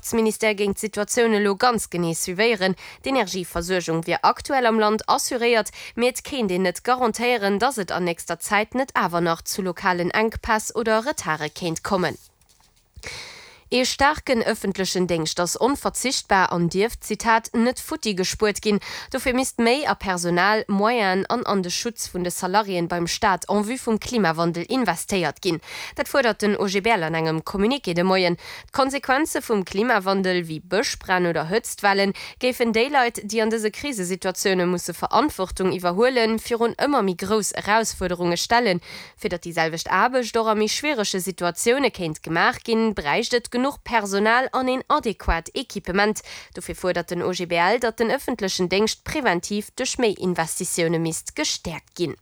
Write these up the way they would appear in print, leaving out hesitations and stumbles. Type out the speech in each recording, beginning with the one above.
Wirtschaftsminister ging Situationen lo ganz genieß wie wären. Die Energieversorgung wird aktuell am Land assuriert, mit kein den nicht garantieren, dass es an nächster Zeit nicht aber noch zu lokalen Engpass oder Retarde kennt kommen. E starken öffentlichen Dienst das unverzichtbar an Dirft Zitat net futti gespurt gin. Dafür misst méi a Personal Moyen an den Schutz vun de Salarien beim Staat an wie vum Klimawandel investiert gin. Dat fordert den OGB an engem Kommuniké de Moyen. Konsequenze vum Klimawandel wie Böschbrand oder Hötztwallen gefen Daylight, die an diese Krisesituationen musse Verantwortung überholen, für un immer mi groß Herausforderungen stellen. Für dat dieselbecht Arbeit doch mi schwerische Situationen kennt gemacht gin, breichtet genug Personal an ein adäquat Equipement. Dafür fordert den OGBL, dass den öffentlichen Dienst präventiv durch mehr Investitionen misst gestärkt gehen.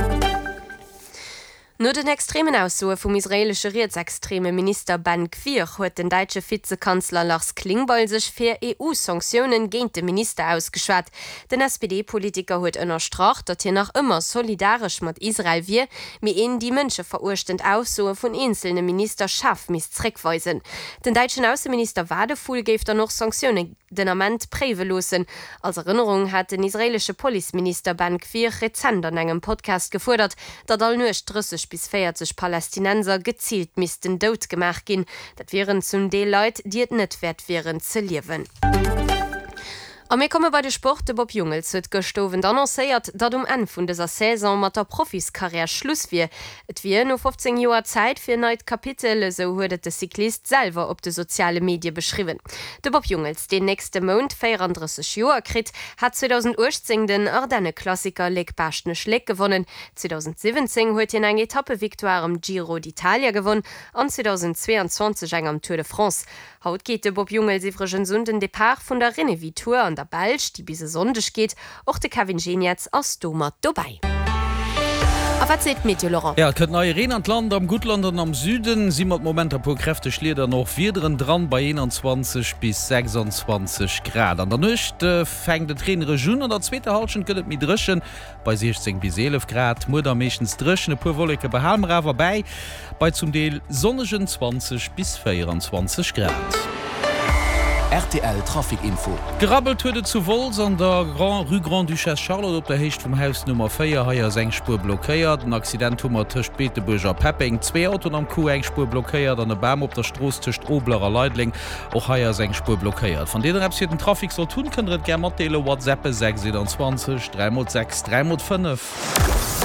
Nur den extremen Aussuche vom israelischen rechtsextreme Minister Ben Gvir hat den deutschen Vizekanzler Lars Klingbeil sich für EU-Sanktionen gegen den Minister ausgeschwart. Den SPD-Politiker hat unterstreicht, dass noch immer solidarisch mit Israel wir, mit ihnen die Menschen verurteilt Aussuche von einzelnen Minister schaff zurückweisen. Den deutschen Außenminister Wadefuhl gibt noch Sanktionen den Amment prävelosen. Als Erinnerung hat den israelische Polizeminister Ben Gvir rezent an einem Podcast gefordert, dass all nur 30 bis 40 Palästinenser gezielt missten dot gemacht gin. Dat wären zum Deel Leute, die et net wert wären ze liewen. Am mir komme bei de Sport de Bob Jungels huet gestowen annoncéiert, dat Ende vun dieser Saison mat der Profiskarriere Schluss wie. Et wie no 15 Joer Zeit fir neut Kapitel, so huet de Cyklist selber op de soziale Medien beschrieben. De Bob Jungels, den nächste Mond 34 Joer krit, hat 2018 den Ardenne-Klassiker Lek Baschne Schleck gewonnen. 2017 huet eng Etappe-Victoire am Giro d'Italia gewonnen, an 2022 eng am Tour de France. Haut geht de Bob Jungels iwregen Sunden Depart vun der Renevitur an der Balsch, die bis sonndech geht, och de Kevin Genietz aus Domer dabei. Aber was mit Laurent? Ja, könnt neue Rheinland am Gutland und am Süden sind wir Moment pro Kräfte Schlieder noch wieder dran bei 21 bis 26 Grad. An der Nacht fängt der Trainer Jun und der zweite Halbzeit könnt mit drischen bei 16 bis 11 Grad. Mutter meistens drischen, ein paar Wolken bei Halmraver bei zum Teil sonnigen 20 bis 24 Grad. RTL Trafikinfo. Gerabbelt wurde zu Vols an der Rue Grand Duchesse Charlotte op der Hecht vom Haus Nummer 4 haier Sengspur blockéiert. Ein Accident hummer tcht Beteburger Pepping. 2 Autos am Kuh Engspur blockéiert, an der Baum op der Stroß tcht Oblerer Leidling och haier Sengspur blockéiert. Von denen den Trafik soll tun, könnt ihr gerne Tele WhatsApp 627 306 305.